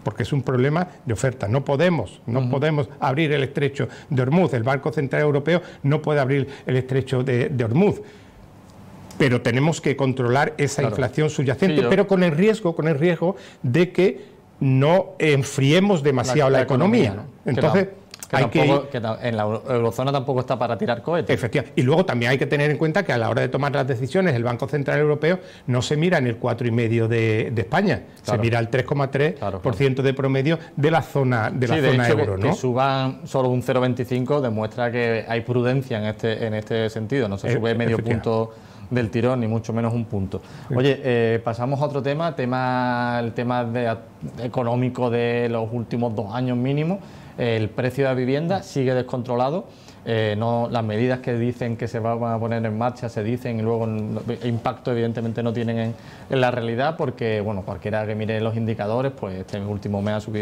porque es un problema de oferta. No podemos abrir el estrecho de Hormuz. El Banco Central Europeo no puede abrir el estrecho de Hormuz. Pero tenemos que controlar esa inflación subyacente, pero con el riesgo de que no enfriemos demasiado la economía, ¿no? Entonces, en la eurozona tampoco está para tirar cohetes. Efectivamente. Y luego también hay que tener en cuenta que a la hora de tomar las decisiones, el Banco Central Europeo no se mira en el 4,5% de España, se mira el 3,3% de promedio de la zona euro, ¿no? Que suban solo un 0,25 demuestra que hay prudencia en este sentido. No se sube medio punto del tirón, ni mucho menos un punto. Oye, pasamos a otro tema, el tema económico de los últimos 2 años mínimo. El precio de la vivienda sigue descontrolado. Las medidas que dicen que se van a poner en marcha se dicen y luego el impacto evidentemente no tienen en la realidad, porque bueno, cualquiera que mire los indicadores, pues en este último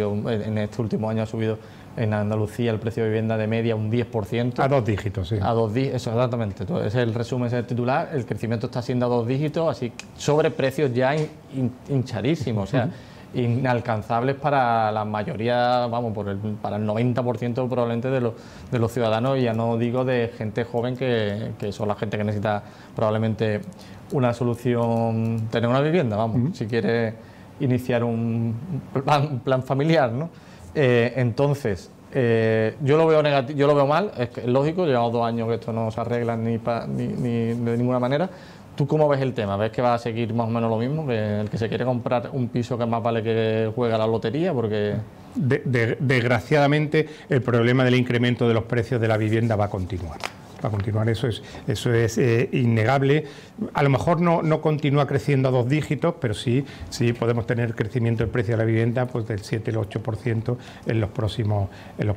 año ha subido en Andalucía el precio de vivienda de media un 10%. A 2 dígitos, sí. A 2 dígitos, eso exactamente. Ese es el resumen, ese es el titular. El crecimiento está siendo a 2 dígitos, así sobre precios ya hinchadísimos, o sea, inalcanzables para la mayoría, para el 90% probablemente de los ciudadanos, y ya no digo de gente joven que son la gente que necesita probablemente una solución, tener una vivienda, si quiere iniciar un plan familiar, ¿no? Entonces, yo lo veo negativo, yo lo veo mal, es lógico, llevamos 2 años que esto no se arregla ni de ninguna manera. ¿Tú cómo ves el tema? ¿Ves que va a seguir más o menos lo mismo? ¿Que el que se quiere comprar un piso que más vale que juega a la lotería? Porque desgraciadamente el problema del incremento de los precios de la vivienda va a continuar. Eso es innegable. A lo mejor no continúa creciendo a 2 dígitos, pero sí podemos tener crecimiento del precio de la vivienda pues del 7 al 8% en los próximos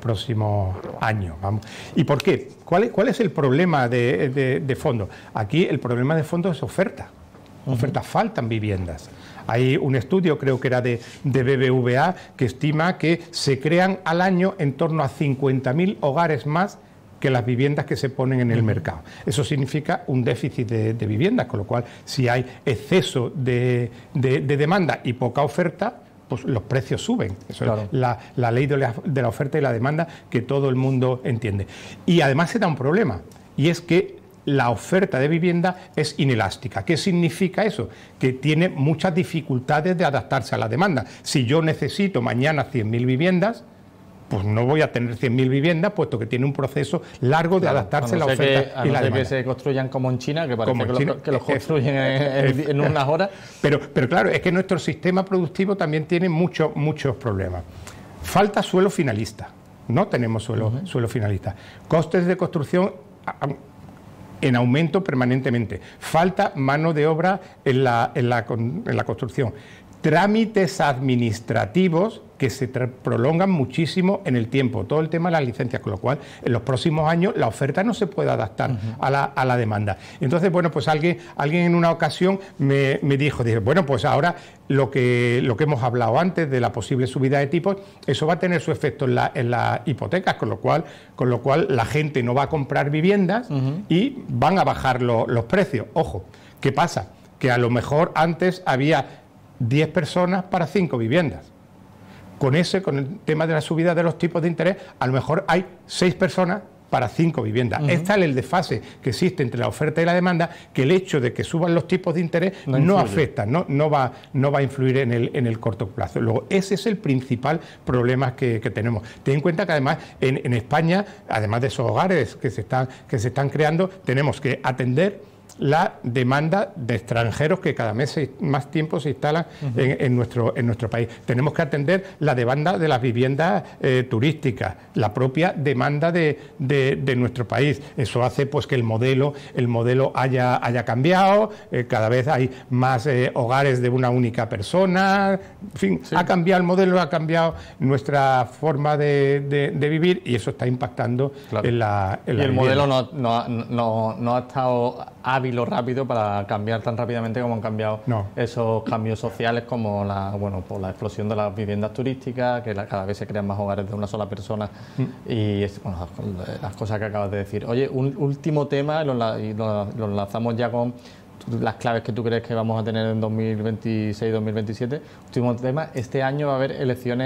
años. ¿Y por qué? ¿Cuál es el problema de fondo? Aquí el problema de fondo es oferta. Faltan viviendas. Hay un estudio, creo que era de BBVA, que estima que se crean al año en torno a 50.000 hogares más que las viviendas que se ponen en el mercado. Eso significa un déficit de viviendas, con lo cual, si hay exceso de demanda y poca oferta, pues los precios suben. Eso es la ley de la oferta y la demanda que todo el mundo entiende. Y además se da un problema, y es que la oferta de vivienda es inelástica. ¿Qué significa eso? Que tiene muchas dificultades de adaptarse a la demanda. Si yo necesito mañana 100.000 viviendas, pues no voy a tener 100.000 viviendas, puesto que tiene un proceso largo de adaptarse a la oferta y la demanda. Que se construyan como en China, que parece que los construyen en unas horas. Pero claro, es que nuestro sistema productivo también tiene muchos problemas. Falta suelo finalista, no tenemos suelo finalista. Costes de construcción en aumento permanentemente. Falta mano de obra en la construcción. Trámites administrativos que se prolongan muchísimo en el tiempo, todo el tema de las licencias, con lo cual en los próximos años la oferta no se puede adaptar a la demanda. Entonces, bueno, pues alguien en una ocasión me dijo, bueno, pues ahora lo que hemos hablado antes de la posible subida de tipos, eso va a tener su efecto en las hipotecas, con lo cual la gente no va a comprar viviendas y van a bajar los precios. Ojo, ¿qué pasa? Que a lo mejor antes había 10 personas para 5 viviendas. Con el tema de la subida de los tipos de interés, a lo mejor hay 6 personas para 5 viviendas. Es tal el desfase que existe entre la oferta y la demanda, que el hecho de que suban los tipos de interés no afecta, no va a influir en el corto plazo. Luego, ese es el principal problema que tenemos. Ten en cuenta que además en España, además de esos hogares que se están creando, tenemos que atender la demanda de extranjeros que cada mes más tiempo se instalan en nuestro país. Tenemos que atender la demanda de las viviendas turísticas, la propia demanda de nuestro país. Eso hace pues que el modelo haya cambiado, cada vez hay más hogares de una única persona, en fin, ha cambiado el modelo, ha cambiado nuestra forma de vivir, y eso está impactando en la y el modelo no ha estado hábil o rápido para cambiar tan rápidamente como han cambiado esos cambios sociales, como la explosión de las viviendas turísticas, que cada vez se crean más hogares de una sola persona y las cosas que acabas de decir. Oye, un último tema, y lo enlazamos ya con las claves que tú crees que vamos a tener en 2026-2027. Último tema, este año va a haber elecciones